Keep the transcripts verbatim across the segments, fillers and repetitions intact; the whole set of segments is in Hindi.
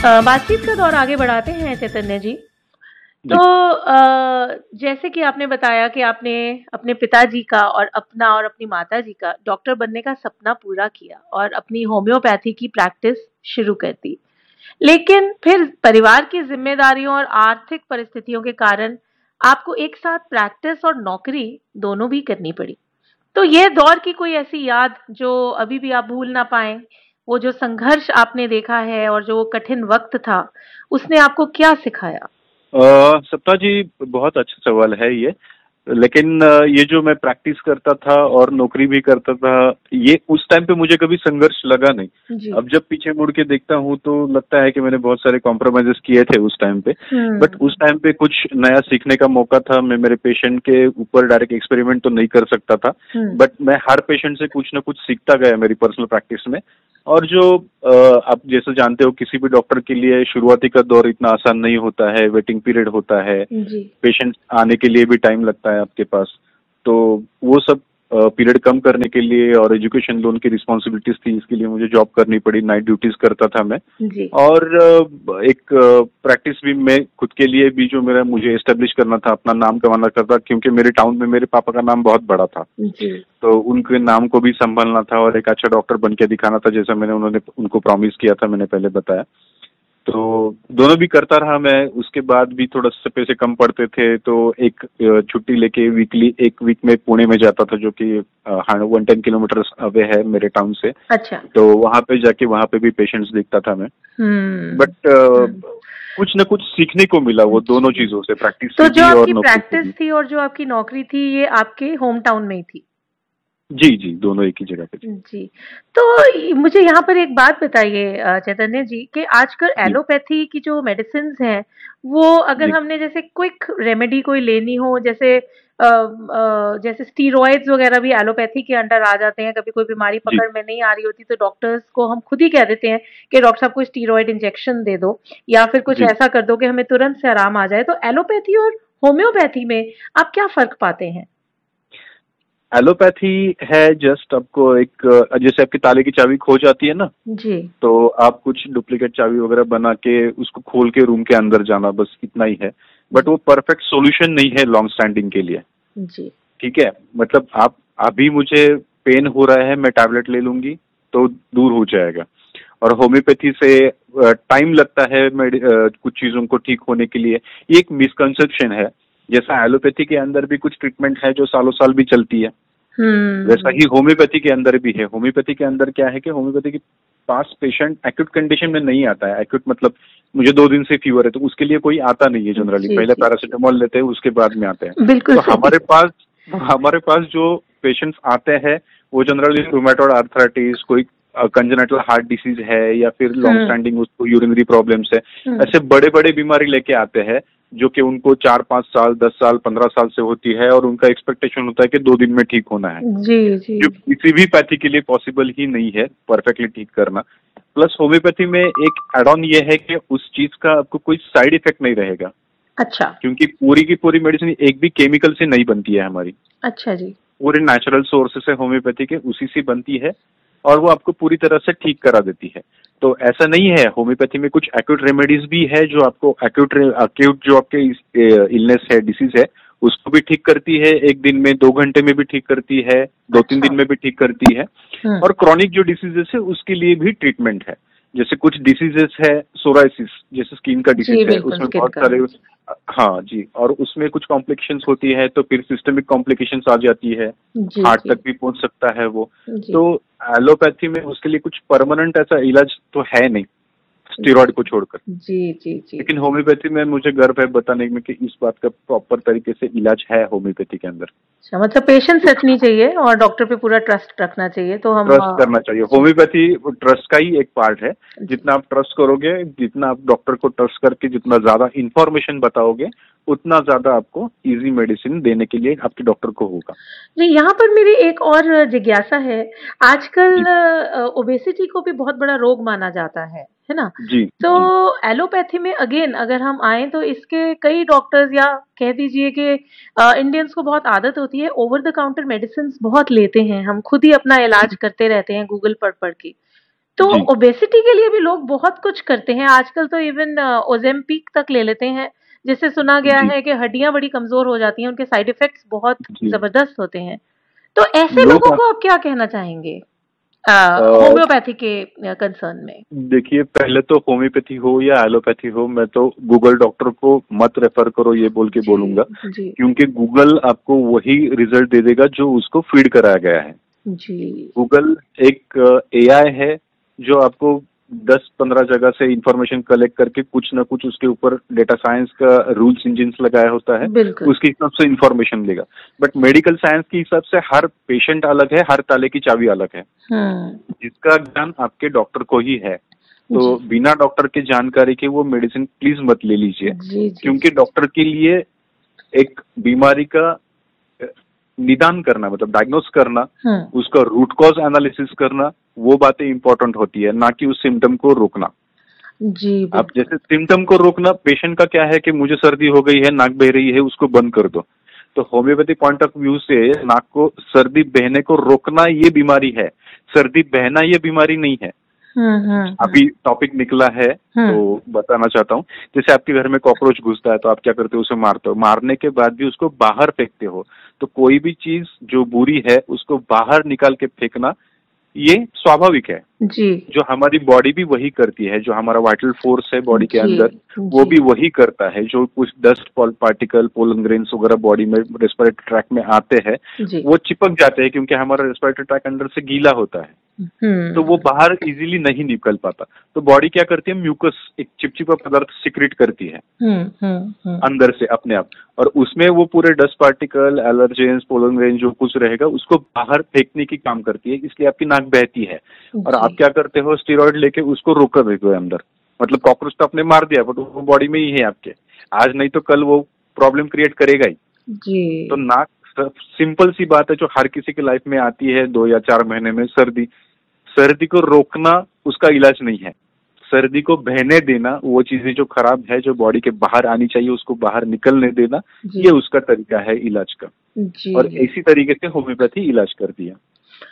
अ, बातचीत का दौर आगे बढ़ाते हैं चैतन्य जी। जी। तो अ, जैसे कि आपने बताया कि आपने अपने पिताजी का और अपना और अपनी माताजी का डॉक्टर बनने का सपना पूरा किया और अपनी होम्योपैथी की प्रैक्टिस शुरू कर दी। लेकिन फिर परिवार की ज़िम्मेदारियों और आर्थिक परिस्थितियों के कारण आपको एक साथ प्रैक्टिस और नौकरी दोनों भी करनी पड़ी। तो ये दौर की कोई ऐसी याद जो अभी भी आप भूल ना पाएँ? वो जो संघर्ष आपने देखा है और जो वो कठिन वक़्त था, उसने आपको क्या सिखाया? अ, सप्ता जी, बहुत अच्छा सवाल है ये। लेकिन अ, ये जो मैं प्रैक्टिस करता था और नौकरी भी करता था, ये उस टाइम पे मुझे कभी संघर्ष लगा नहीं। जी। अब जब पीछे मुड़ के देखता हूँ तो लगता है कि मैंने बहुत सारे कॉम्प्रोमाइज़ेज़ किए थे उस टाइम पे। बट हुँ। उस टाइम पे कुछ नया सीखने का मौका था। मैं मेरे पेशेंट के ऊपर डायरेक्ट एक्सपेरिमेंट तो नहीं कर सकता था, हुँ। बट मैं हर पेशेंट से कुछ ना कुछ सीखता गया मेरी पर्सनल प्रैक्टिस में। और जो अ, आप जैसे जानते हो, किसी भी डॉक्टर के लिए शुरुआती का दौर इतना आसान नहीं होता है, वेटिंग पीरियड होता है, जी। पेशेंट आने के लिए भी टाइम लगता है आपके पास। तो वो सब अ, पीरियड कम करने के लिए और एजुकेशन लोन की रिस्पॉन्सिबिलिटीज थी, इसके लिए मुझे जॉब करनी पड़ी, नाइट ड्यूटीज करता था मैं। जी। और अ, एक प्रैक्टिस भी मैं खुद के लिए भी, जो मेरा मुझे एस्टेब्लिश करना था, अपना नाम कमाना करता, क्योंकि मेरे टाउन में मेरे पापा का नाम बहुत बड़ा था। जी। तो उनके नाम को भी संभालना था और एक अच्छा डॉक्टर बन के दिखाना था, जैसा मैंने उन्होंने उनको प्रॉमिस किया था, मैंने पहले बताया। तो दोनों भी करता रहा मैं। उसके बाद भी थोड़ा सा पैसे कम पड़ते थे, तो एक अ, छुट्टी लेके वीकली एक वीक में पुणे में जाता था, जो कि वन टेन किलोमीटर अवे है मेरे टाउन से। अच्छा। तो वहां पे जाके वहां पे भी पेशेंट्स देखता था मैं। हुँ। बट हुँ। कुछ न कुछ सीखने को मिला वो दोनों जी। चीजों से, प्रैक्टिस तो से जो भी और आपकी नौकरी से प्रैक्टिस भी। थी और जो आपकी नौकरी थी, ये आपके होम टाउन में ही थी? जी जी, दोनों एक ही जगह पे थे। जी। तो इ मुझे यहाँ पर एक बात बताइए अ, चैतन्य जी कि आजकल जी एलोपैथी की जो मेडिसिन्स हैं, वो अगर जी हमने जैसे क्विक रेमेडी कोई लेनी हो, जैसे अ अ, जैसे स्टेरॉइड्स वगैरह भी एलोपैथी के अंडर आ जाते हैं, कभी कोई बीमारी जी पकड़ में नहीं आ रही होती, तो डॉक्टर्स को हम खुद ही कह देते हैं कि डॉक्टर साहब कोई स्टेरॉइड इंजेक्शन दे दो या फिर कुछ जी। ऐसा कर दो कि हमें तुरंत से आराम आ जाए। तो एलोपैथी और होम्योपैथी में आप क्या फ़र्क पाते हैं? एलोपैथी है जस्ट आपको एक अ, जैसे आपकी ताले की चाबी खो जाती है ना, जी। तो आप कुछ डुप्लीकेट चाबी वगैरह बना के उसको खोल के रूम के अंदर जाना, बस इतना ही है। बट वो परफेक्ट सॉल्यूशन नहीं है लॉन्ग स्टैंडिंग के लिए। जी। ठीक है, मतलब आप अभी मुझे पेन हो रहा है, मैं टैबलेट ले लूंगी तो दूर हो जाएगा। और होम्योपैथी से टाइम लगता है मेडि- अ, कुछ चीजों को ठीक होने के लिए। ये एक मिसकंसेप्शन है। जैसा एलोपैथी के अंदर भी कुछ ट्रीटमेंट है जो सालों साल भी चलती है, वैसा हुँ। ही होम्योपैथी के अंदर भी है। होम्योपैथी के अंदर क्या है कि होम्योपैथी के पास पेशेंट एक्यूट कंडीशन में नहीं आता है। एक्यूट मतलब मुझे दो दिन से फीवर है, तो उसके लिए कोई आता नहीं है जनरली। जी, पहले जी, जी। पैरासीटामोल लेते हैं, उसके बाद में आते हैं। बिल्कुल तो सही। हमारे पास हमारे पास जो पेशेंट्स आते हैं, वो जनरली रूमेटॉइड आर्थराइटिस, कोई कंजेनिटल हार्ट डिसीज है, या फिर लॉन्ग हुँ। स्टैंडिंग उसको यूरिनरी प्रॉब्लम्स है। हुँ। ऐसे बड़े बड़े बीमारी लेके आते हैं, जो कि उनको चार पांच साल, दस साल, पंद्रह साल से होती है, और उनका एक्सपेक्टेशन होता है कि दो दिन में ठीक होना है, जी, जी। जो किसी भी पैथी के लिए पॉसिबल ही नहीं है परफेक्टली ठीक करना। प्लस होम्योपैथी में एक एड ऑन ये है कि उस चीज का आपको कोई साइड इफेक्ट नहीं रहेगा, अच्छा। क्योंकि पूरी की पूरी मेडिसिन एक भी केमिकल से नहीं बनती है हमारी। अच्छा जी। पूरे नेचुरल सोर्सेस है होम्योपैथी के, उसी से बनती है, और वो आपको पूरी तरह से ठीक करा देती है। तो ऐसा नहीं है, होम्योपैथी में कुछ एक्यूट रेमेडीज भी है जो आपको एक्यूट एक्यूट जो आपके इलनेस है, डिसीज है, उसको भी ठीक करती है। एक दिन में, दो घंटे में भी ठीक करती है, दो तीन अच्छा। दिन में भी ठीक करती है। हुँ। और क्रॉनिक जो डिसीजेस है उसके लिए भी ट्रीटमेंट है। जैसे कुछ डिसीजेस है, सोराइसिस जैसे स्किन का जी, डिसीज है, बिल्कुल उसमें स्किन बहुत का। सारे, हाँ जी, और उसमें कुछ कॉम्प्लिकेशंस होती है, तो फिर सिस्टमिक कॉम्प्लिकेशंस आ जाती है, जी, हार्ट जी। तक भी पहुंच सकता है वो। जी। तो एलोपैथी में उसके लिए कुछ परमानेंट ऐसा इलाज तो है नहीं, स्टेरॉइड को छोड़कर। जी, जी, जी, लेकिन जी। होम्योपैथी में मुझे गर्व है बताने में कि इस बात का प्रॉपर तरीके से इलाज है होम्योपैथी के अंदर। अच्छा, मतलब पेशेंस रखनी चाहिए और डॉक्टर पे पूरा ट्रस्ट रखना चाहिए, तो हम ट्रस्ट अ, करना चाहिए। जी, होम्योपैथी ट्रस्ट का ही एक पार्ट है। जी। जितना आप ट्रस्ट करोगे, जितना आप डॉक्टर को ट्रस्ट करके जितना ज्यादा इंफॉर्मेशन बताओगे, उतना ज्यादा आपको इजी मेडिसिन देने के लिए आपके डॉक्टर को होगा। जी, यहाँ पर मेरी एक और जिज्ञासा है। आजकल जी अ, ओबेसिटी को भी बहुत बड़ा रोग माना जाता है, है ना? जी तो जी एलोपैथी में अगेन अगर हम आएँ तो इसके कई डॉक्टर्स या कह दीजिए कि अ, इंडियंस को बहुत आदत होती है ओवर द काउंटर मेडिसिन्स बहुत लेते हैं। हम खुद ही अपना इलाज जी करते रहते हैं गूगल पढ़-पढ़ के। तो जी। ओबेसिटी के लिए भी लोग बहुत कुछ करते हैं आजकल, तो इवन ओजेम्पिक तक ले लेते हैं, जिससे सुना गया जी। है कि हड्डियां बड़ी कमजोर हो जाती हैं, उनके साइड इफेक्ट्स बहुत जी। जबरदस्त होते हैं। तो ऐसे लोग लोगों आप को आप क्या कहना चाहेंगे अ, अ, होम्योपैथी के कंसर्न में? देखिए, पहले तो होम्योपैथी हो या एलोपैथी हो, मैं तो गूगल डॉक्टर को मत रेफर करो ये बोल के जी, बोलूंगा, जी, क्योंकि गूगल आपको वही रिजल्ट दे देगा जो उसको फीड कराया गया है। जी, गूगल एक एआई है जो आपको दस पंद्रह जगह से इंफॉर्मेशन कलेक्ट करके कुछ ना कुछ उसके ऊपर डेटा साइंस का रूल्स इंजिन्स लगाया होता है, बिल्कुल। उसके हिसाब से इंफॉर्मेशन देगा। बट मेडिकल साइंस के हिसाब से हर पेशेंट अलग है, हर ताले की चाबी अलग है, हम्म। जिसका ज्ञान आपके डॉक्टर को ही है। तो जी, बिना डॉक्टर के जानकारी के वो मेडिसिन प्लीज मत ले लीजिए, जी, जी, क्योंकि जी। डॉक्टर के लिए एक बीमारी का अ, निदान करना, मतलब डायग्नोस करना, हम्म। उसका रूट कॉज एनालिसिस करना, वो बातें इंपॉर्टेंट होती है, ना कि उस सिम्टम को रोकना। जी, अब बिल्कुल। जैसे सिम्टम को रोकना, पेशेंट का क्या है कि मुझे सर्दी हो गई है, नाक बह रही है, उसको बंद कर दो। तो होम्योपैथी पॉइंट ऑफ व्यू से नाक को सर्दी बहने को रोकना ये बीमारी है, सर्दी बहना ये बीमारी नहीं है। हम्म, हम्म, अभी टॉपिक निकला है हम्म। तो बताना चाहता हूँ। जैसे आपके घर में कॉकरोच घुसता है तो आप क्या करते हो, उसे मारते हो, मारने के बाद भी उसको बाहर फेंकते हो। तो कोई भी चीज जो बुरी है उसको बाहर निकाल के फेंकना ये स्वाभाविक है, जी, जो हमारी बॉडी भी वही करती है, जो हमारा वाइटल फोर्स है बॉडी के जी, अंदर वो जी, भी वही करता है। जो कुछ डस्ट पार्टिकल, पोलन ग्रेन्स वगैरह बॉडी में रेस्पिरेटरी ट्रैक में आते हैं, जी। वो चिपक जाते हैं क्योंकि हमारा रेस्पिरेटरी ट्रैक अंदर से गीला होता है, तो वो हम्म, बाहर इजीली नहीं निकल पाता। तो बॉडी क्या करती है, म्यूकस, एक चिपचिपा पदार्थ सिक्रेट करती है हम्म, हम्म, हम्म। अंदर से अपने आप, और उसमें वो पूरे dust particle, allergens, pollen grain जो कुछ रहेगा उसको बाहर फेंकने की काम करती है, इसलिए आपकी नाक बहती है। और जी, आप क्या करते हो, स्टेरॉइड लेके उसको रोक कर देते हो अंदर। मतलब कॉकरोच तो आपने मार दिया, बट वो बॉडी में ही है आपके, आज नहीं तो कल वो प्रॉब्लम क्रिएट करेगा ही। तो जी, नाक सिंपल सी बात है जो हर किसी की लाइफ में आती है, दो या चार महीने में सर्दी। सर्दी को रोकना उसका इलाज नहीं है, सर्दी को बहने देना, वो चीजें जो खराब है जो बॉडी के बाहर आनी चाहिए उसको बाहर निकलने देना, जी, ये उसका तरीका है इलाज का। जी, और जी। इसी तरीके से होम्योपैथी इलाज करती है।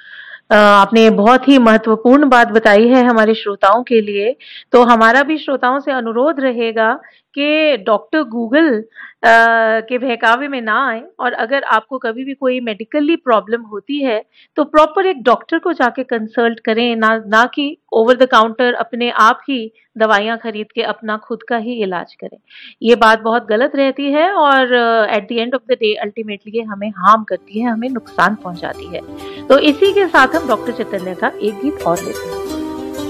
अ, आपने बहुत ही महत्वपूर्ण बात बताई है हमारे श्रोताओं के लिए। तो हमारा भी श्रोताओं से अनुरोध रहेगा कि डॉक्टर गूगल अ, के बहकावे में ना आएँ, और अगर आपको कभी भी कोई मेडिकली प्रॉब्लम होती है, तो प्रॉपर एक डॉक्टर को जाके कंसल्ट करें, ना ना कि ओवर द काउंटर अपने आप ही दवाइयाँ खरीद के अपना खुद का ही इलाज करें। ये बात बहुत गलत रहती है, और at the end of the day ultimately ये हमें हार्म करती है, हमें नुकसान पहुँचाती है। तो इसी के साथ हम डॉक्टर चैतन्य का एक गीत और लेते हैं।